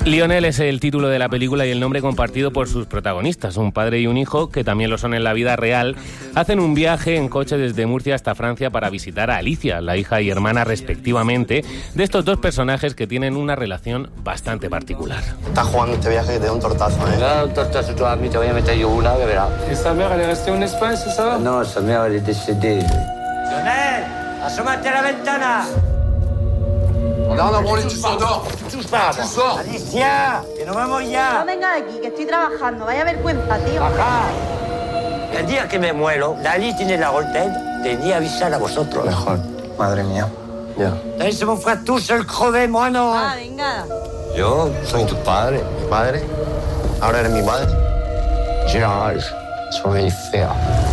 Lionel es el título de la película y el nombre compartido por sus protagonistas, un padre y un hijo, que también lo son en la vida real. Hacen un viaje en coche desde Murcia hasta Francia para visitar a Alicia, la hija y hermana respectivamente, de estos dos personajes que tienen una relación bastante particular. Estás jugando este viaje que te da un tortazo, ¿eh? Me da un tortazo tú a mí, te voy a meter yo una, que verás. ¿Y sa mère, elle est restée en Espagne, c'est ça? No, sa mère, elle est décédée. Lionel, asómate a la ventana. Non, non, bon, tu sors dehors. Tu sors. Alicia, que nos vamos ya. No venga de aquí, que estoy trabajando. Vaya vergüenza, tío. Baja. El día que me muero, Lali tiene la Golden, tenía avisar a vosotros. Mejor. Madre mía. Ya. Se me fue tú, el crevé, mono. Ah, venga. Yo soy tu padre. ¿Mi padre? ¿Ahora eres mi madre? George, soy fea.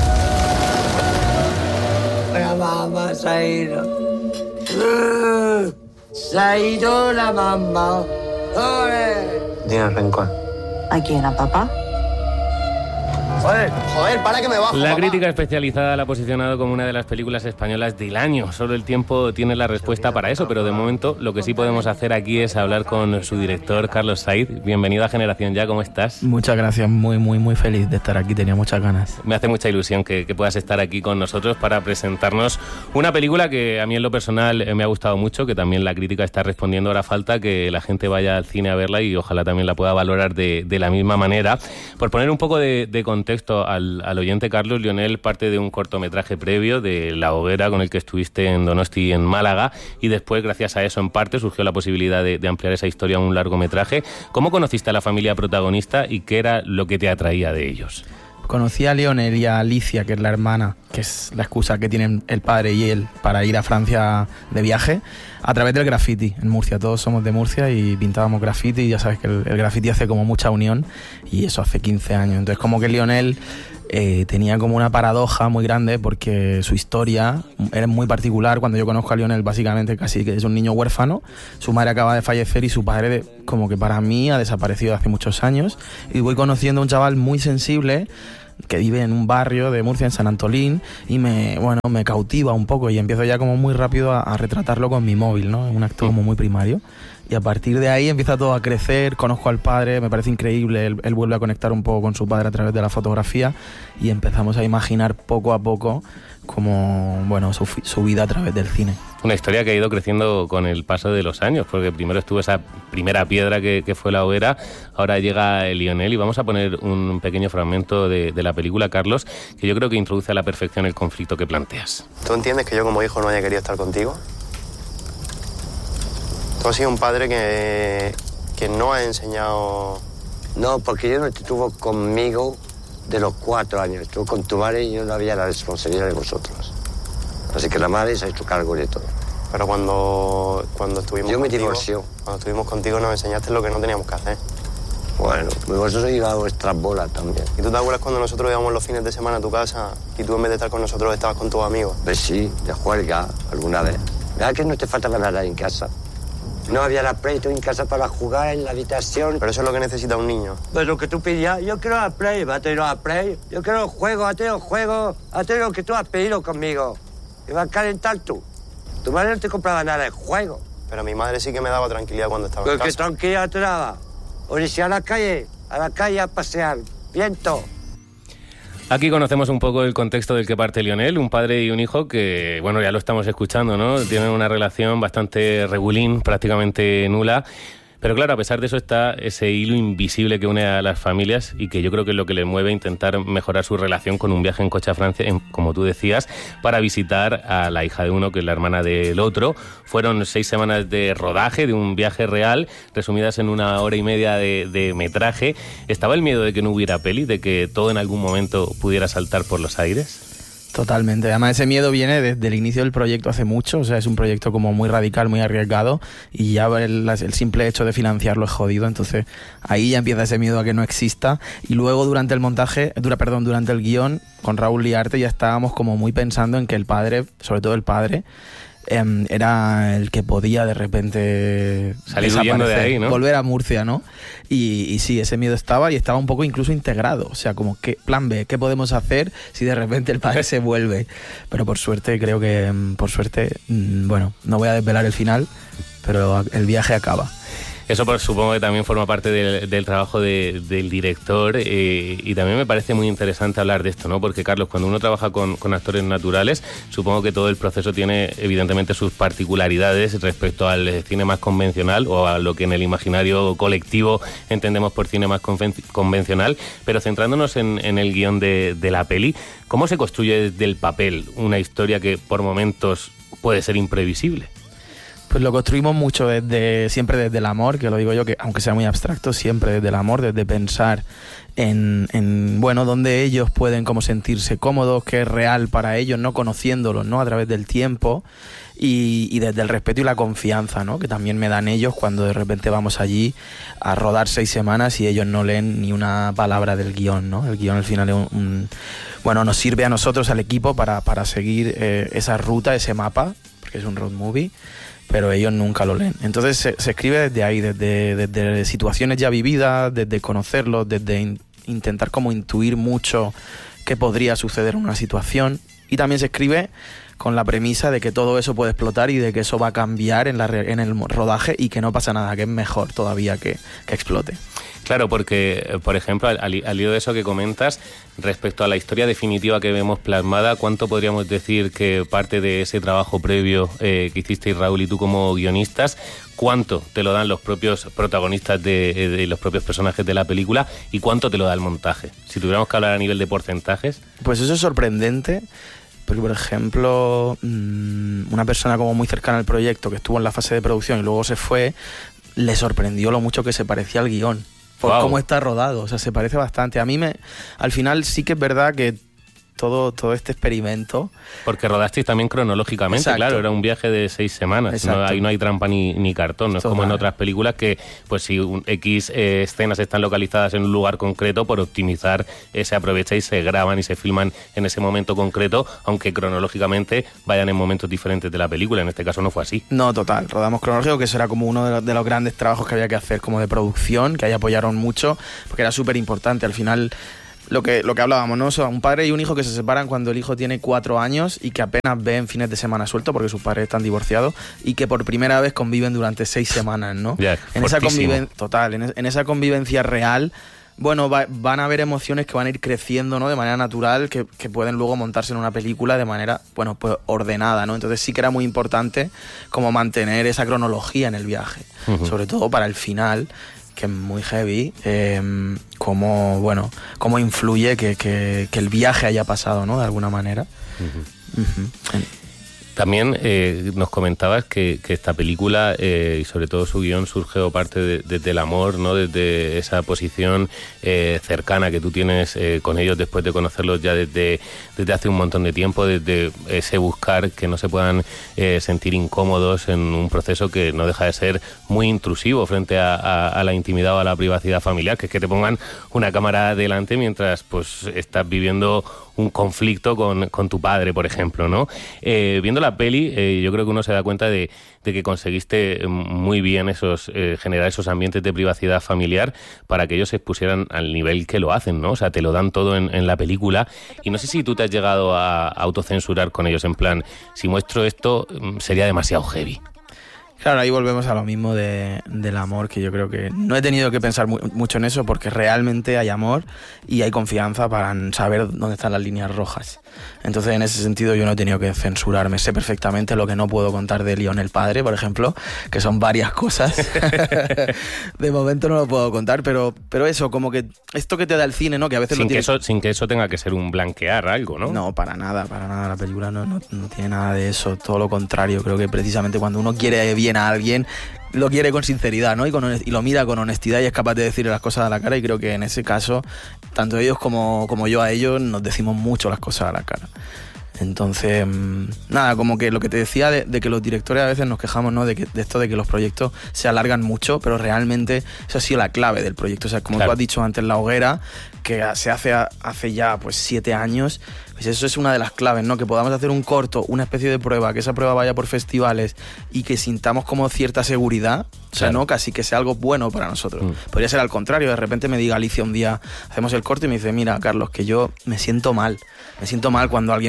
La mamá se ha ido. Se ha ido la mamá. Tiene rencor. ¿A quién? ¿A papá? Joder, para que me bajo, La papá. crítica especializada la ha posicionado como una de las películas españolas del año. Solo el tiempo tiene la respuesta para eso, pero de momento lo que sí podemos hacer aquí es hablar con su director, Carlos Said. Bienvenido a Generación Ya, ¿cómo estás? Muchas gracias, muy feliz de estar aquí, tenía muchas ganas. Me hace mucha ilusión que puedas estar aquí con nosotros para presentarnos una película que a mí en lo personal me ha gustado mucho, que también la crítica está respondiendo. Ahora falta que la gente vaya al cine a verla y ojalá también la pueda valorar de la misma manera. Por poner un poco de contexto al oyente, Carlos, Lionel parte de un cortometraje previo de La Hoguera, con el que estuviste en Donosti y en Málaga, y después, gracias a eso, en parte, surgió la posibilidad de ampliar esa historia a un largometraje. ¿Cómo conociste a la familia protagonista y qué era lo que te atraía de ellos? Conocí a Lionel y a Alicia, que es la hermana, que es la excusa que tienen el padre y él para ir a Francia de viaje, a través del graffiti en Murcia. Todos somos de Murcia y pintábamos graffiti, y ya sabes que el graffiti hace como mucha unión, y eso hace 15 años. Entonces como que Lionel tenía como una paradoja muy grande, porque su historia era muy particular. Cuando yo conozco a Lionel, básicamente casi que es un niño huérfano, su madre acaba de fallecer y su padre como que para mí ha desaparecido hace muchos años, y voy conociendo a un chaval muy sensible que vive en un barrio de Murcia, en San Antolín, y me cautiva un poco, y empiezo ya como muy rápido a retratarlo con mi móvil, ¿no? Es un acto como muy primario, y a partir de ahí empieza todo a crecer. Conozco al padre, me parece increíble, él vuelve a conectar un poco con su padre a través de la fotografía, y empezamos a imaginar poco a poco como, bueno, su vida a través del cine. Una historia que ha ido creciendo con el paso de los años, porque primero estuvo esa primera piedra que fue La Hoguera, ahora llega el Lionel, y vamos a poner un pequeño fragmento de la película, Carlos, que yo creo que introduce a la perfección el conflicto que planteas. ¿Tú entiendes que yo como hijo no haya querido estar contigo? Tú has sido un padre que no ha enseñado... No, porque yo no estuve conmigo de los 4 años. Estuve con tu madre y yo no había la responsabilidad de vosotros. Así que la madre se ha hecho cargo de todo. Pero cuando estuvimos Yo me contigo, divorció. Cuando estuvimos contigo nos enseñaste lo que no teníamos que hacer. Bueno, vosotros ibais a vuestras bolas también. ¿Y tú te acuerdas cuando nosotros íbamos los fines de semana a tu casa y tú en vez de estar con nosotros estabas con tus amigos? Pues sí, de juerga alguna vez. ¿Verdad que no te faltaba nada en casa? No había la Play, tú en casa para jugar en la habitación. Pero eso es lo que necesita un niño. Pues lo que tú pedías, yo quiero la Play, va a tener la Play. Yo quiero juego, a tener juego, a tener lo que tú has pedido conmigo. ¿Te vas a calentar tú? Tu madre no te compraba nada de juego. Pero mi madre sí que me daba tranquilidad cuando estaba en Porque casa. tranquila te daba. O si a la calle a pasear, viento. Aquí conocemos un poco el contexto del que parte Lionel, un padre y un hijo que, bueno, ya lo estamos escuchando, ¿no? Tienen una relación bastante regulín, prácticamente nula. Pero claro, a pesar de eso está ese hilo invisible que une a las familias y que yo creo que es lo que les mueve a intentar mejorar su relación con un viaje en coche a Francia, como tú decías, para visitar a la hija de uno, que es la hermana del otro. Fueron 6 semanas de rodaje, de un viaje real, resumidas en 1 hora y media de metraje. ¿Estaba el miedo de que no hubiera peli, de que todo en algún momento pudiera saltar por los aires? Totalmente, además ese miedo viene desde el inicio del proyecto hace mucho, o sea, es un proyecto como muy radical, muy arriesgado, y ya el simple hecho de financiarlo es jodido, entonces ahí ya empieza ese miedo a que no exista. Y luego durante el montaje, durante el guión, con Raúl Liarte ya estábamos como muy pensando en que el padre, sobre todo el padre, era el que podía de repente salir huyendo de ahí, ¿no? Volver a Murcia, ¿no? Y sí, ese miedo estaba, y estaba un poco incluso integrado, o sea, como que plan B, ¿qué podemos hacer si de repente el padre se vuelve? Pero por suerte, bueno, no voy a desvelar el final, pero el viaje acaba. Eso supongo que también forma parte del trabajo del director, y también me parece muy interesante hablar de esto, ¿no? Porque, Carlos, cuando uno trabaja con actores naturales, supongo que todo el proceso tiene evidentemente sus particularidades respecto al cine más convencional o a lo que en el imaginario colectivo entendemos por cine más convencional, pero centrándonos en el guión de la peli, ¿cómo se construye desde el papel una historia que por momentos puede ser imprevisible? Pues lo construimos mucho siempre desde el amor, que lo digo yo, que aunque sea muy abstracto, siempre desde el amor, desde pensar en bueno, dónde ellos pueden como sentirse cómodos, qué es real para ellos, no conociéndolos, ¿no? A través del tiempo y desde el respeto y la confianza, ¿no? Que también me dan ellos cuando de repente vamos allí a rodar 6 semanas y ellos no leen ni una palabra del guión, ¿no? El guión al final es bueno, nos sirve a nosotros, al equipo, para seguir esa ruta, ese mapa, porque es un road movie, pero ellos nunca lo leen. Entonces se escribe desde ahí, desde situaciones ya vividas, desde conocerlos, desde intentar como intuir mucho qué podría suceder en una situación, y también se escribe con la premisa de que todo eso puede explotar y de que eso va a cambiar en el rodaje y que no pasa nada, que es mejor todavía que explote. Claro, porque, por ejemplo, al hilo de eso que comentas, respecto a la historia definitiva que vemos plasmada, ¿cuánto podríamos decir que parte de ese trabajo previo que hicisteis Raúl y tú como guionistas, cuánto te lo dan los propios protagonistas de los propios personajes de la película y cuánto te lo da el montaje? Si tuviéramos que hablar a nivel de porcentajes. Pues eso es sorprendente. Porque, por ejemplo, una persona como muy cercana al proyecto, que estuvo en la fase de producción y luego se fue, le sorprendió lo mucho que se parecía al guión. Por cómo está rodado, o sea, se parece bastante. A mí al final sí que es verdad que todo este experimento... Porque rodasteis también cronológicamente. Exacto. Claro, era un viaje de 6 semanas. Ahí no hay trampa ni cartón. No es como en otras películas que, pues si X escenas están localizadas en un lugar concreto, por optimizar se aprovecha y se graban y se filman en ese momento concreto, aunque cronológicamente vayan en momentos diferentes de la película. En este caso no fue así. No, total. Rodamos cronológico, que eso era como uno de los grandes trabajos que había que hacer como de producción, que ahí apoyaron mucho, porque era súper importante. Al final... Lo que hablábamos, ¿no? O sea, un padre y un hijo que se separan cuando el hijo tiene 4 años y que apenas ven fines de semana sueltos porque sus padres están divorciados y que por primera vez conviven durante 6 semanas, ¿no? Yeah, en esa convivencia real, bueno, van a haber emociones que van a ir creciendo, ¿no? De manera natural, que pueden luego montarse en una película de manera, bueno, pues ordenada, ¿no? Entonces sí que era muy importante como mantener esa cronología en el viaje, sobre todo para el final, que es muy heavy, cómo influye que el viaje haya pasado, ¿no? De alguna manera. También nos comentabas que esta película y sobre todo su guión surge o parte desde el amor, ¿no? Desde esa posición cercana que tú tienes con ellos después de conocerlos ya desde hace un montón de tiempo, desde ese buscar que no se puedan sentir incómodos en un proceso que no deja de ser muy intrusivo frente a la intimidad o a la privacidad familiar, que es que te pongan una cámara delante mientras pues estás viviendo un conflicto con tu padre, por ejemplo, ¿no? Viendo la peli, yo creo que uno se da cuenta de que conseguiste muy bien generar esos ambientes de privacidad familiar para que ellos se expusieran al nivel que lo hacen, ¿no? O sea, te lo dan todo en la película, y no sé si tú te has llegado a autocensurar con ellos, en plan, si muestro esto sería demasiado heavy. Claro, ahí volvemos a lo mismo del amor, que yo creo que no he tenido que pensar mucho en eso porque realmente hay amor y hay confianza para saber dónde están las líneas rojas. Entonces, en ese sentido, yo no he tenido que censurarme. Sé perfectamente lo que no puedo contar de Lionel padre, por ejemplo, que son varias cosas. De momento no lo puedo contar, pero eso, como que esto que te da el cine, ¿no? Que a veces sin que eso tenga que ser un blanquear algo, ¿no? No, para nada. La película no tiene nada de eso. Todo lo contrario. Creo que precisamente cuando uno quiere bien a alguien, lo quiere con sinceridad, ¿no? Y lo mira con honestidad y es capaz de decirle las cosas a la cara, y creo que en ese caso, tanto ellos como yo a ellos, nos decimos mucho las cosas a la cara. Entonces, nada, como que lo que te decía de que los directores a veces nos quejamos, ¿no? De esto de que los proyectos se alargan mucho, pero realmente eso ha sido la clave del proyecto. O sea, como tú has dicho antes, La Hoguera, que se hace ya pues 7 años, pues eso es una de las claves, ¿no? Que podamos hacer un corto, una especie de prueba, que esa prueba vaya por festivales y que sintamos como cierta seguridad, o sea, ¿no? Casi que sea algo bueno para nosotros. Podría ser al contrario, de repente me diga Alicia un día, hacemos el corto y me dice, mira, Carlos, que yo me siento mal cuando alguien me pregunta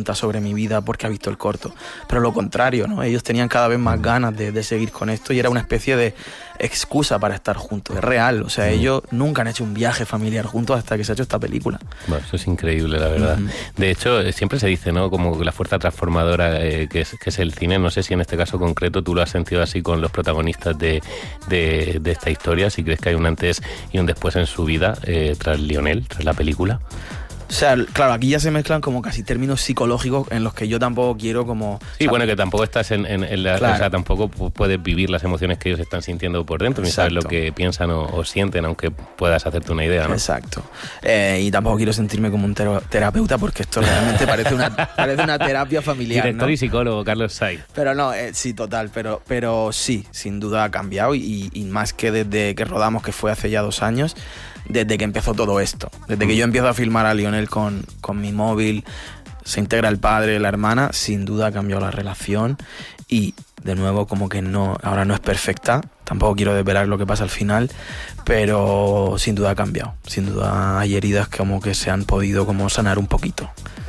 preguntas sobre mi vida porque ha visto el corto. Pero lo contrario, ¿no? Ellos tenían cada vez más ganas de seguir con esto y era una especie de excusa para estar juntos. Es real, o sea, ellos nunca han hecho un viaje familiar juntos hasta que se ha hecho esta película. Bueno, eso es increíble, la verdad. De hecho, siempre se dice, ¿no? Como la fuerza transformadora que es el cine. No sé si en este caso concreto tú lo has sentido así con los protagonistas de esta historia, si crees que hay un antes y un después en su vida tras Lionel, tras la película. O sea, claro, aquí ya se mezclan como casi términos psicológicos en los que yo tampoco quiero como... Sí, bueno, que tampoco estás en la... Claro. O sea, tampoco puedes vivir las emociones que ellos están sintiendo por dentro, ni sabes lo que piensan o sienten, aunque puedas hacerte una idea, ¿no? Exacto. Y tampoco quiero sentirme como un terapeuta porque esto realmente parece una terapia familiar, Director, ¿no? Y psicólogo, Carlos Sainz. Pero no, sí, total, pero sí, sin duda ha cambiado y más que desde que rodamos, que fue hace ya 2 años, desde que empezó todo esto, desde que yo empiezo a filmar a Lionel con mi móvil, se integra el padre, la hermana, sin duda ha cambiado la relación y de nuevo como que no, ahora no es perfecta, tampoco quiero desvelar lo que pasa al final, pero sin duda ha cambiado, sin duda hay heridas como que se han podido como sanar un poquito.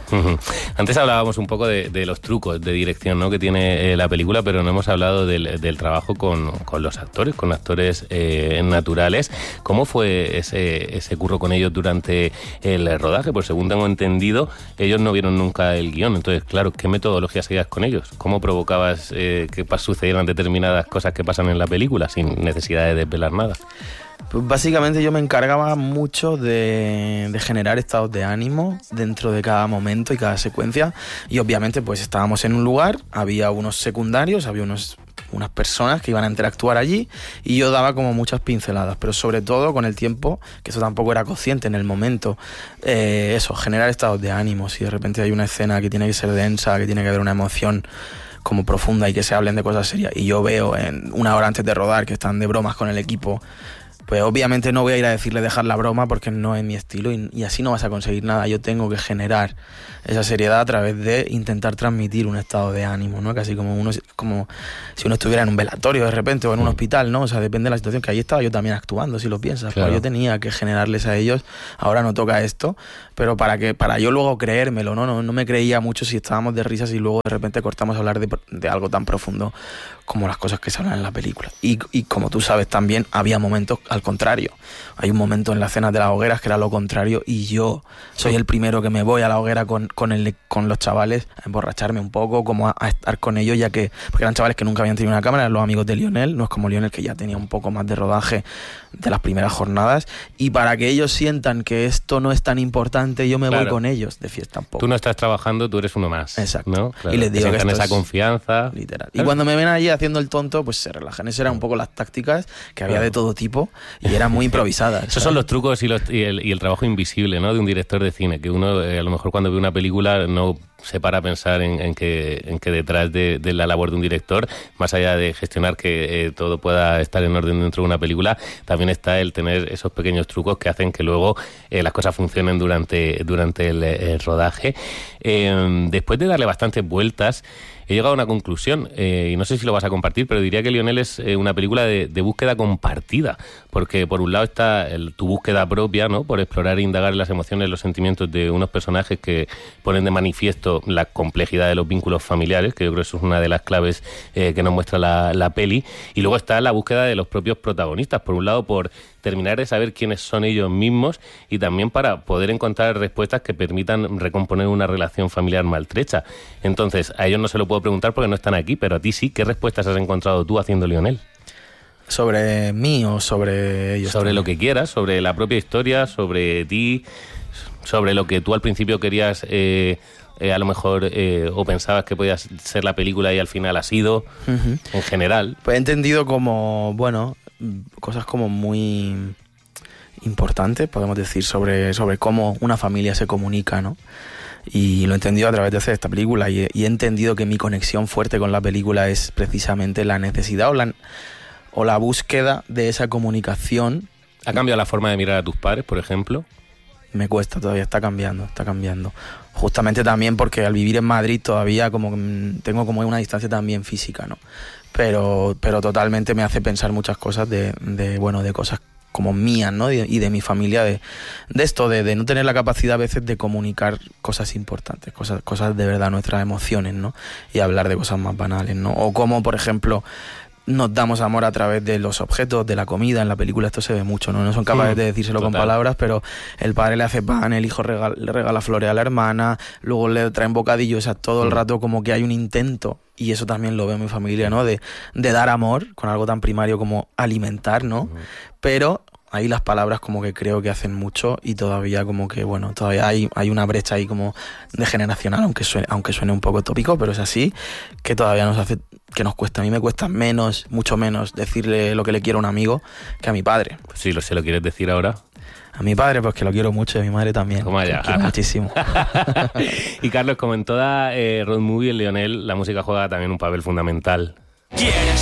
Antes hablábamos un poco de los trucos de dirección, ¿no? Que tiene la película, pero no hemos hablado del trabajo con los actores, con actores naturales. ¿Cómo fue ese curro con ellos durante el rodaje? Pues según tengo entendido, ellos no vieron nunca el guión. Entonces, claro, ¿qué metodología seguías con ellos? ¿Cómo provocabas que sucedieran determinadas cosas que pasan en la película sin necesidad de desvelar nada? Pues básicamente yo me encargaba mucho de generar estados de ánimo dentro de cada momento y cada secuencia y obviamente pues estábamos en un lugar, había unos secundarios, había unas personas que iban a interactuar allí y yo daba como muchas pinceladas, pero sobre todo con el tiempo, que eso tampoco era consciente en el momento, generar estados de ánimo. Si de repente hay una escena que tiene que ser densa, que tiene que haber una emoción como profunda y que se hablen de cosas serias y yo veo en 1 hora antes de rodar que están de bromas con el equipo, pues obviamente no voy a ir a decirle dejar la broma porque no es mi estilo y así no vas a conseguir nada. Yo tengo que generar esa seriedad a través de intentar transmitir un estado de ánimo, ¿no? Casi como si uno estuviera en un velatorio de repente o en un hospital, ¿no? O sea, depende de la situación, que ahí estaba yo también actuando, si lo piensas. Claro. Pero yo tenía que generarles a ellos, ahora no toca esto, pero para yo luego creérmelo, ¿no? No me creía mucho si estábamos de risas y luego de repente cortamos a hablar de algo tan profundo como las cosas que se hablan en la película. Y como tú sabes también, había momentos al contrario. Hay un momento en las cenas de las hogueras que era lo contrario y yo soy el primero que me voy a la hoguera con los chavales a emborracharme un poco, como a estar con ellos, ya que porque eran chavales que nunca habían tenido una cámara, eran los amigos de Lionel, no es como Lionel que ya tenía un poco más de rodaje de las primeras jornadas, y para que ellos sientan que esto no es tan importante, yo me voy con ellos de fiesta un poco. Tú no estás trabajando, tú eres uno más. Exacto. ¿No? Claro. Y les digo que esto esa confianza. Literal. Y cuando me ven allí haciendo el tonto, pues se relajan. Esas eran un poco las tácticas que había de todo tipo y eran muy improvisadas. Esos son los trucos y el trabajo invisible, ¿no? De un director de cine, que uno a lo mejor cuando ve una película no se para a pensar en que detrás de la labor de un director, más allá de gestionar que todo pueda estar en orden dentro de una película, también está el tener esos pequeños trucos que hacen que luego las cosas funcionen durante el rodaje. Después de darle bastantes vueltas, he llegado a una conclusión, y no sé si lo vas a compartir, pero diría que Lionel es una película de búsqueda compartida, porque por un lado está tu búsqueda propia, ¿no? Por explorar e indagar las emociones, los sentimientos de unos personajes que ponen de manifiesto la complejidad de los vínculos familiares, que yo creo que eso es una de las claves que nos muestra la peli, y luego está la búsqueda de los propios protagonistas, por un lado por terminar de saber quiénes son ellos mismos y también para poder encontrar respuestas que permitan recomponer una relación familiar maltrecha. Entonces, a ellos no se lo puedo preguntar porque no están aquí, pero a ti sí. ¿Qué respuestas has encontrado tú haciendo Lionel? ¿Sobre mí o sobre ellos? Sobre lo que quieras, sobre la propia historia, sobre ti, sobre lo que tú al principio querías a lo mejor o pensabas que podía ser la película y al final ha sido, en general. Pues he entendido como, bueno, cosas como muy importantes, podemos decir, sobre cómo una familia se comunica, ¿no? Y lo he entendido a través de hacer esta película y he entendido que mi conexión fuerte con la película es precisamente la necesidad o la búsqueda de esa comunicación. ¿Ha cambiado la forma de mirar a tus padres, por ejemplo? Me cuesta, todavía está cambiando. Justamente también porque al vivir en Madrid todavía tengo como una distancia también física, ¿no? Pero totalmente me hace pensar muchas cosas de cosas como mías, ¿no? Y de mi familia, de esto, de no tener la capacidad a veces de comunicar cosas importantes, cosas de verdad, nuestras emociones, ¿no? Y hablar de cosas más banales, ¿no? O como, por ejemplo, nos damos amor a través de los objetos, de la comida. En la película esto se ve mucho, ¿no? No son capaces de decírselo con palabras, pero el padre le hace pan, el hijo le regala flores a la hermana, luego le traen bocadillos, o sea, todo el rato como que hay un intento, y eso también lo veo en mi familia, ¿no? De dar amor con algo tan primario como alimentar, ¿no? Pero ahí las palabras como que creo que hacen mucho, y todavía como que, bueno, todavía hay una brecha ahí como de generacional, aunque suene un poco tópico, pero es así, que todavía nos hace, que nos cuesta. A mí me cuesta menos, mucho menos, decirle lo que le quiero a un amigo que a mi padre. Pues sí, ¿se lo quieres decir ahora? A mi padre, pues que lo quiero mucho, y a mi madre también. Toma ya. Quiero muchísimo. Y Carlos, como en toda road movie, en Lionel, la música juega también un papel fundamental. ¿Quieres